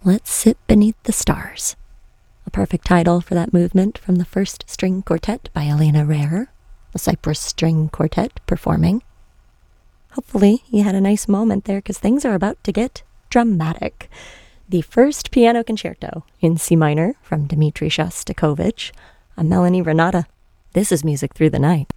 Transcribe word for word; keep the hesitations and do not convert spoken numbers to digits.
Let's Sit Beneath the Stars. A perfect title for that movement from the First String Quartet by Elena Rare, the Cypress String Quartet performing. Hopefully you had a nice moment there, because things are about to get dramatic. The first piano concerto in C minor from Dmitri Shostakovich. I'm Melanie Renata. This is Music Through the Night.